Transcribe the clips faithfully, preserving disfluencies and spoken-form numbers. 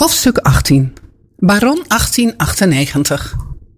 Hoofdstuk achttien. Baron achttien achtennegentig.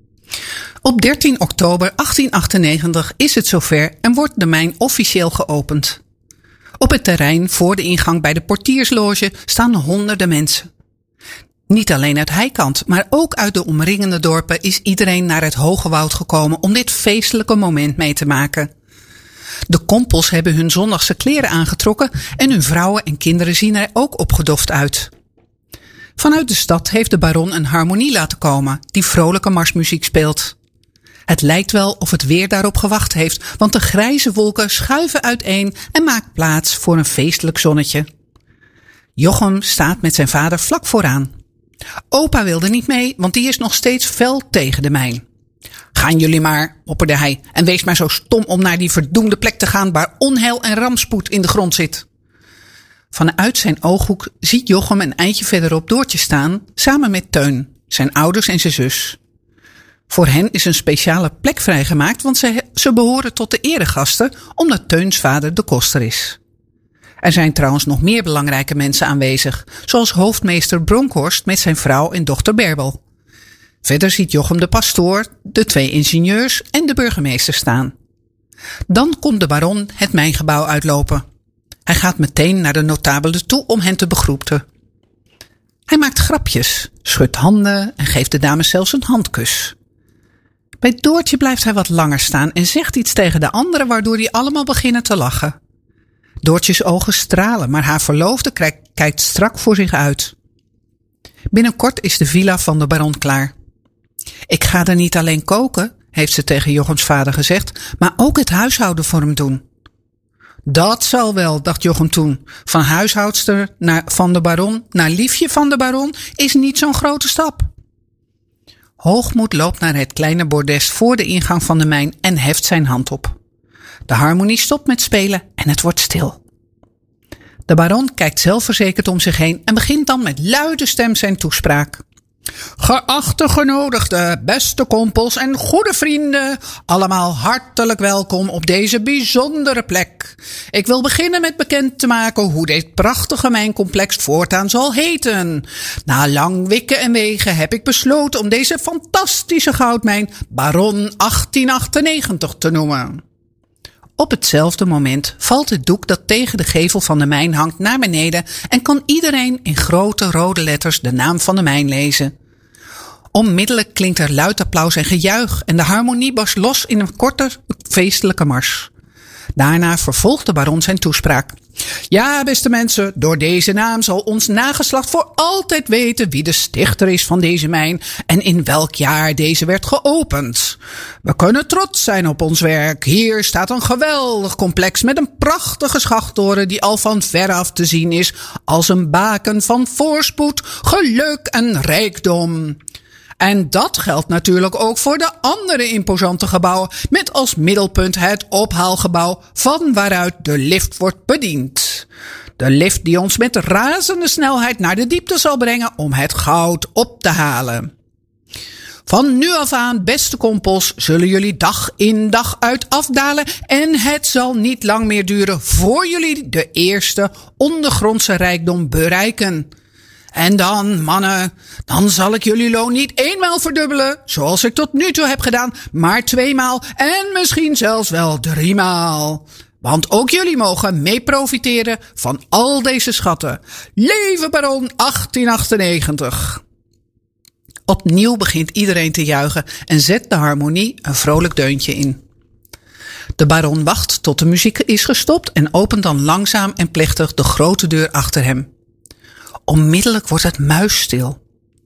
Op dertien oktober achttien achtennegentig is het zover en wordt de mijn officieel geopend. Op het terrein voor de ingang bij de portiersloge staan honderden mensen. Niet alleen uit Heikant, maar ook uit de omringende dorpen is iedereen naar het Hoge Woud gekomen om dit feestelijke moment mee te maken. De kompels hebben hun zondagse kleren aangetrokken en hun vrouwen en kinderen zien er ook opgedoft uit. Vanuit de stad heeft de baron een harmonie laten komen die vrolijke marsmuziek speelt. Het lijkt wel of het weer daarop gewacht heeft, want de grijze wolken schuiven uiteen en maakt plaats voor een feestelijk zonnetje. Jochem staat met zijn vader vlak vooraan. Opa wilde niet mee, want die is nog steeds fel tegen de mijn. Gaan jullie maar, mopperde hij, en wees maar zo stom om naar die verdoemde plek te gaan waar onheil en rampspoed in de grond zit. Vanuit zijn ooghoek ziet Jochem een eindje verderop Doortje staan, samen met Teun, zijn ouders en zijn zus. Voor hen is een speciale plek vrijgemaakt, want ze, ze behoren tot de eregasten, omdat Teuns vader de koster is. Er zijn trouwens nog meer belangrijke mensen aanwezig, zoals hoofdmeester Bronkhorst met zijn vrouw en dochter Berbel. Verder ziet Jochem de pastoor, de twee ingenieurs en de burgemeester staan. Dan komt de baron het mijngebouw uitlopen. Hij gaat meteen naar de notabelen toe om hen te begroeten. Hij maakt grapjes, schudt handen en geeft de dames zelfs een handkus. Bij Doortje blijft hij wat langer staan en zegt iets tegen de anderen, waardoor die allemaal beginnen te lachen. Doortjes ogen stralen, maar haar verloofde kijkt strak voor zich uit. Binnenkort is de villa van de baron klaar. Ik ga er niet alleen koken, heeft ze tegen Jochems vader gezegd, maar ook het huishouden voor hem doen. Dat zal wel, dacht Jochem toen. Van huishoudster naar van de baron naar liefje van de baron is niet zo'n grote stap. Hoogmoed loopt naar het kleine bordes voor de ingang van de mijn en heft zijn hand op. De harmonie stopt met spelen en het wordt stil. De baron kijkt zelfverzekerd om zich heen en begint dan met luide stem zijn toespraak. Geachte genodigden, beste kompels en goede vrienden, allemaal hartelijk welkom op deze bijzondere plek. Ik wil beginnen met bekend te maken hoe dit prachtige mijncomplex voortaan zal heten. Na lang wikken en wegen heb ik besloten om deze fantastische goudmijn Baron achttien achtennegentig te noemen. Op hetzelfde moment valt het doek dat tegen de gevel van de mijn hangt naar beneden en kan iedereen in grote rode letters de naam van de mijn lezen. Onmiddellijk klinkt er luid applaus en gejuich en de harmonie barst los in een korte feestelijke mars. Daarna vervolgt de baron zijn toespraak. Ja, beste mensen, door deze naam zal ons nageslacht voor altijd weten wie de stichter is van deze mijn en in welk jaar deze werd geopend. We kunnen trots zijn op ons werk. Hier staat een geweldig complex met een prachtige schachttoren die al van veraf te zien is als een baken van voorspoed, geluk en rijkdom. En dat geldt natuurlijk ook voor de andere imposante gebouwen, met als middelpunt het ophaalgebouw van waaruit de lift wordt bediend. De lift die ons met razende snelheid naar de diepte zal brengen om het goud op te halen. Van nu af aan, beste kompels, zullen jullie dag in dag uit afdalen en het zal niet lang meer duren voor jullie de eerste ondergrondse rijkdom bereiken. En dan, mannen, dan zal ik jullie loon niet eenmaal verdubbelen, zoals ik tot nu toe heb gedaan, maar tweemaal en misschien zelfs wel driemaal. Want ook jullie mogen mee profiteren van al deze schatten. Leven baron achttien achtennegentig! Opnieuw begint iedereen te juichen en zet de harmonie een vrolijk deuntje in. De baron wacht tot de muziek is gestopt en opent dan langzaam en plechtig de grote deur achter hem. Onmiddellijk wordt het muisstil.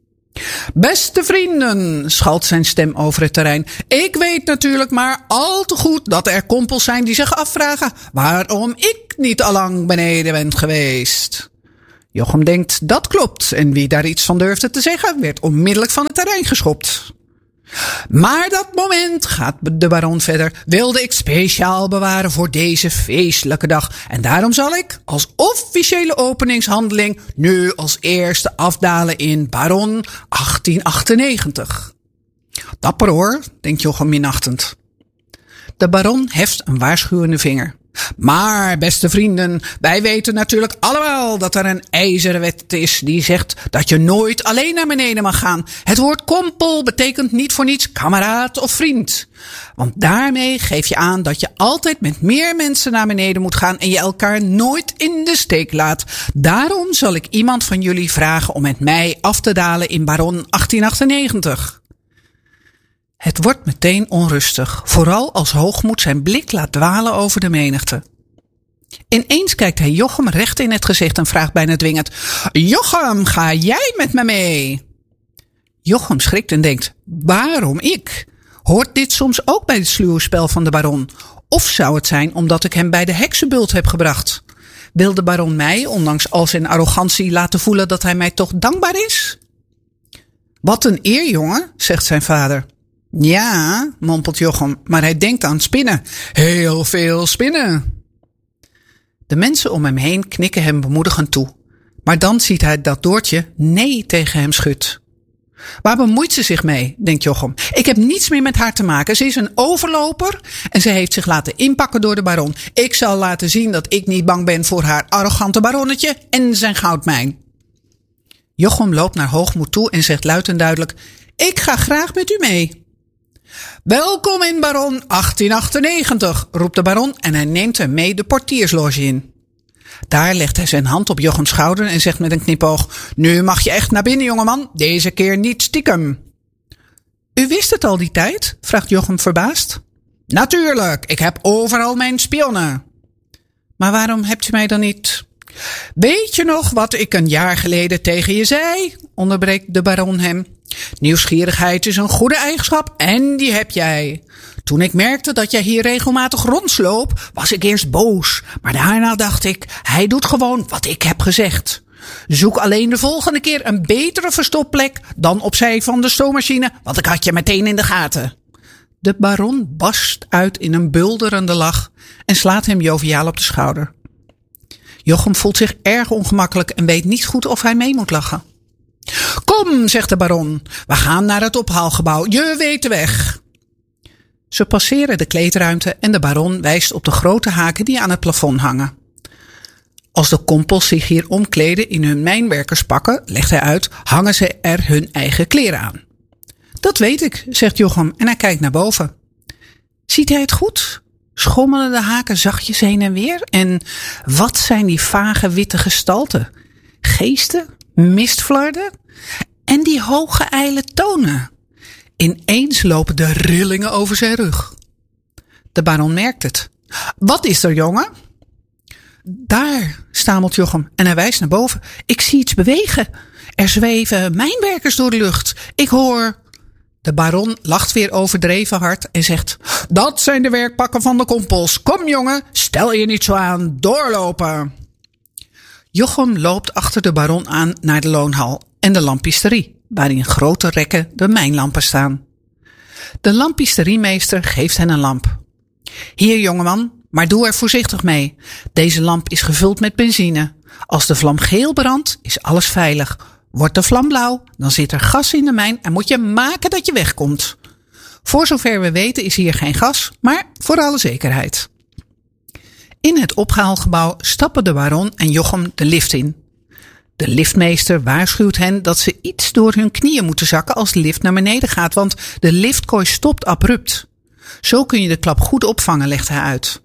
Beste vrienden, schalt zijn stem over het terrein. Ik weet natuurlijk maar al te goed dat er kompels zijn die zich afvragen waarom ik niet allang beneden ben geweest. Jochem denkt, dat klopt, en wie daar iets van durfde te zeggen, werd onmiddellijk van het terrein geschopt. Maar dat moment, gaat de baron verder, wilde ik speciaal bewaren voor deze feestelijke dag. En daarom zal ik, als officiële openingshandeling, nu als eerste afdalen in Baron achttien achtennegentig. Dapper hoor, denkt Jochem minachtend. De baron heft een waarschuwende vinger. Maar, beste vrienden, wij weten natuurlijk allemaal dat er een ijzeren wet is die zegt dat je nooit alleen naar beneden mag gaan. Het woord kompel betekent niet voor niets kameraad of vriend. Want daarmee geef je aan dat je altijd met meer mensen naar beneden moet gaan en je elkaar nooit in de steek laat. Daarom zal ik iemand van jullie vragen om met mij af te dalen in Baron achttien achtennegentig. Het wordt meteen onrustig, vooral als Hoogmoed zijn blik laat dwalen over de menigte. Ineens kijkt hij Jochem recht in het gezicht en vraagt bijna dwingend: Jochem, ga jij met me mee? Jochem schrikt en denkt: waarom ik? Hoort dit soms ook bij het sluwe spel van de baron? Of zou het zijn omdat ik hem bij de heksenbult heb gebracht? Wil de baron mij, ondanks al zijn arrogantie, laten voelen dat hij mij toch dankbaar is? Wat een eer, jongen, zegt zijn vader. Ja, mompelt Jochem, maar hij denkt aan spinnen. Heel veel spinnen. De mensen om hem heen knikken hem bemoedigend toe. Maar dan ziet hij dat Doortje nee tegen hem schudt. Waar bemoeit ze zich mee, denkt Jochem. Ik heb niets meer met haar te maken. Ze is een overloper en ze heeft zich laten inpakken door de baron. Ik zal laten zien dat ik niet bang ben voor haar arrogante baronnetje en zijn goudmijn. Jochem loopt naar Hoogmoed toe en zegt luid en duidelijk: ik ga graag met u mee. Welkom in Baron achttien achtennegentig, roept de baron en hij neemt hem mee de portiersloge in. Daar legt hij zijn hand op Jochems schouder en zegt met een knipoog: nu mag je echt naar binnen, jongeman, deze keer niet stiekem. U wist het al die tijd? Vraagt Jochem verbaasd. Natuurlijk, ik heb overal mijn spionnen. Maar waarom hebt u mij dan niet... Weet je nog wat ik een jaar geleden tegen je zei? Onderbreekt de baron hem. Nieuwsgierigheid is een goede eigenschap en die heb jij. Toen ik merkte dat jij hier regelmatig rondsloop, was ik eerst boos. Maar daarna dacht ik, hij doet gewoon wat ik heb gezegd. Zoek alleen de volgende keer een betere verstopplek dan opzij van de stoommachine, want ik had je meteen in de gaten. De baron barst uit in een bulderende lach en slaat hem joviaal op de schouder. Jochem voelt zich erg ongemakkelijk en weet niet goed of hij mee moet lachen. Kom, zegt de baron, we gaan naar het ophaalgebouw, je weet de weg. Ze passeren de kleedruimte en de baron wijst op de grote haken die aan het plafond hangen. Als de kompels zich hier omkleden in hun mijnwerkerspakken, legt hij uit, hangen ze er hun eigen kleren aan. Dat weet ik, zegt Jochem en hij kijkt naar boven. Ziet hij het goed? Schommelen de haken zachtjes heen en weer? En wat zijn die vage witte gestalten? Geesten? Mistflarden? En die hoge ijle tonen? Ineens lopen de rillingen over zijn rug. De baron merkt het. Wat is er, jongen? Daar, stamelt Jochem en hij wijst naar boven. Ik zie iets bewegen. Er zweven mijnwerkers door de lucht. Ik hoor... De baron lacht weer overdreven hard en zegt: dat zijn de werkpakken van de kompels. Kom jongen, stel je niet zo aan, doorlopen. Jochem loopt achter de baron aan naar de loonhal en de lampisterie, waar in grote rekken de mijnlampen staan. De lampisterimeester geeft hen een lamp. Hier jongeman, maar doe er voorzichtig mee. Deze lamp is gevuld met benzine. Als de vlam geel brandt, is alles veilig. Wordt de vlam blauw, dan zit er gas in de mijn en moet je maken dat je wegkomt. Voor zover we weten is hier geen gas, maar voor alle zekerheid. In het ophaalgebouw stappen de baron en Jochem de lift in. De liftmeester waarschuwt hen dat ze iets door hun knieën moeten zakken als de lift naar beneden gaat, want de liftkooi stopt abrupt. Zo kun je de klap goed opvangen, legt hij uit.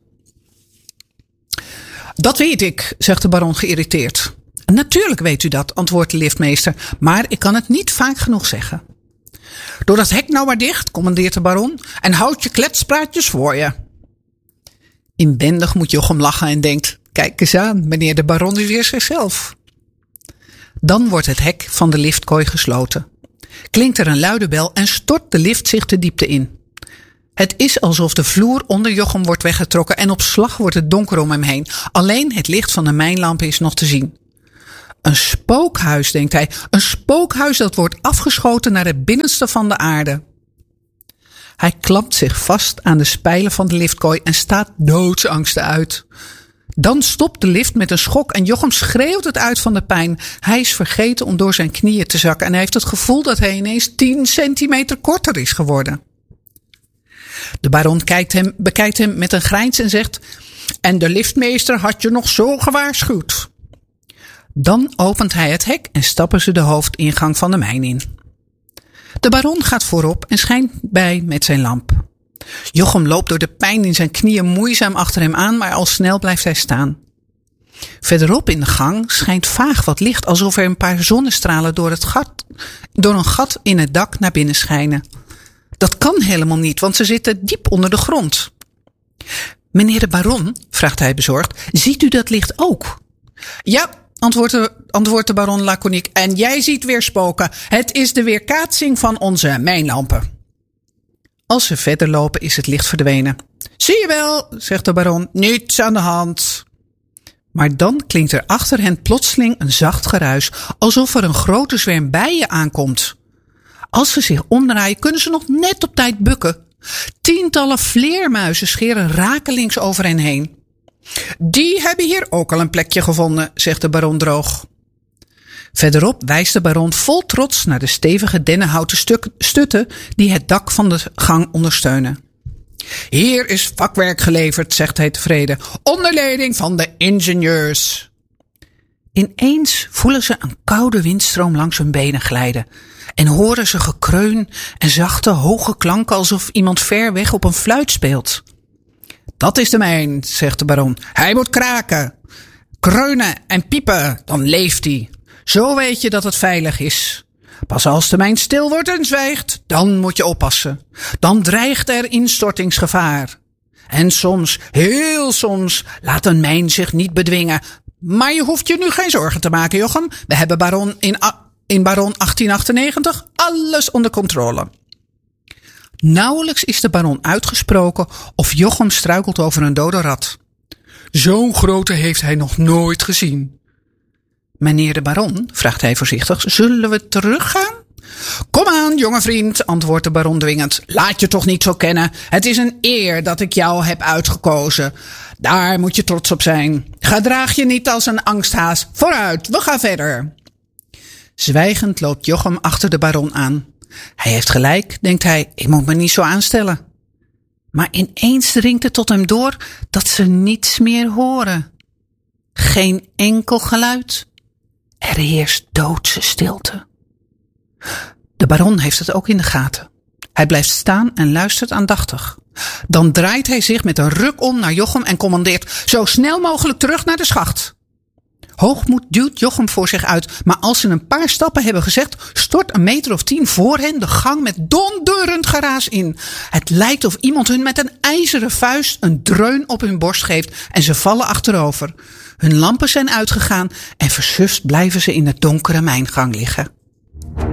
Dat weet ik, zegt de baron geïrriteerd. Natuurlijk weet u dat, antwoordt de liftmeester, maar ik kan het niet vaak genoeg zeggen. Doe dat hek nou maar dicht, commandeert de baron, en houd je kletspraatjes voor je. Inwendig moet Jochem lachen en denkt, kijk eens aan, meneer de baron is weer zichzelf. Dan wordt het hek van de liftkooi gesloten. Klinkt er een luide bel en stort de lift zich de diepte in. Het is alsof de vloer onder Jochem wordt weggetrokken en op slag wordt het donker om hem heen. Alleen het licht van de mijnlampen is nog te zien. Een spookhuis, denkt hij. Een spookhuis dat wordt afgeschoten naar het binnenste van de aarde. Hij klampt zich vast aan de spijlen van de liftkooi en staat doodsangsten uit. Dan stopt de lift met een schok en Jochem schreeuwt het uit van de pijn. Hij is vergeten om door zijn knieën te zakken en hij heeft het gevoel dat hij ineens tien centimeter korter is geworden. De baron kijkt hem, bekijkt hem met een grijns en zegt: En de liftmeester had je nog zo gewaarschuwd. Dan opent hij het hek en stappen ze de hoofdingang van de mijn in. De baron gaat voorop en schijnt bij met zijn lamp. Jochem loopt door de pijn in zijn knieën moeizaam achter hem aan, maar al snel blijft hij staan. Verderop in de gang schijnt vaag wat licht, alsof er een paar zonnestralen door, het gat, door een gat in het dak naar binnen schijnen. Dat kan helemaal niet, want ze zitten diep onder de grond. Meneer de baron, vraagt hij bezorgd, ziet u dat licht ook? Ja, antwoordt de, antwoordt de baron laconiek, en jij ziet weer spoken. Het is de weerkaatsing van onze mijnlampen. Als ze verder lopen is het licht verdwenen. Zie je wel, zegt de baron, niets aan de hand. Maar dan klinkt er achter hen plotseling een zacht geruis, alsof er een grote zwerm bijen aankomt. Als ze zich omdraaien, kunnen ze nog net op tijd bukken. Tientallen vleermuizen scheren rakelings over hen heen. Die hebben hier ook al een plekje gevonden, zegt de baron droog. Verderop wijst de baron vol trots naar de stevige dennenhouten stuk, stutten die het dak van de gang ondersteunen. Hier is vakwerk geleverd, zegt hij tevreden, onder leiding van de ingenieurs. Ineens voelen ze een koude windstroom langs hun benen glijden en horen ze gekreun en zachte, hoge klanken alsof iemand ver weg op een fluit speelt. Dat is de mijn, zegt de baron. Hij moet kraken, kreunen en piepen, dan leeft hij. Zo weet je dat het veilig is. Pas als de mijn stil wordt en zwijgt, dan moet je oppassen. Dan dreigt er instortingsgevaar. En soms, heel soms, laat een mijn zich niet bedwingen. Maar je hoeft je nu geen zorgen te maken, Jochem. We hebben baron in, in baron achttien achtennegentig alles onder controle. Nauwelijks is de baron uitgesproken of Jochem struikelt over een dode rat. Zo'n grote heeft hij nog nooit gezien. Meneer de baron, vraagt hij voorzichtig, zullen we teruggaan? Kom aan, jonge vriend, antwoordt de baron dwingend. Laat je toch niet zo kennen. Het is een eer dat ik jou heb uitgekozen. Daar moet je trots op zijn. Gedraag je niet als een angsthaas. Vooruit, we gaan verder. Zwijgend loopt Jochem achter de baron aan. Hij heeft gelijk, denkt hij, ik moet me niet zo aanstellen. Maar ineens dringt het tot hem door dat ze niets meer horen. Geen enkel geluid. Er heerst doodse stilte. De baron heeft het ook in de gaten. Hij blijft staan en luistert aandachtig. Dan draait hij zich met een ruk om naar Jochem en commandeert zo snel mogelijk terug naar de schacht. Hoogmoed duwt Jochem voor zich uit, maar als ze een paar stappen hebben gezegd, stort een meter of tien voor hen de gang met donderend geraas in. Het lijkt of iemand hun met een ijzeren vuist een dreun op hun borst geeft en ze vallen achterover. Hun lampen zijn uitgegaan en versuft blijven ze in de donkere mijngang liggen.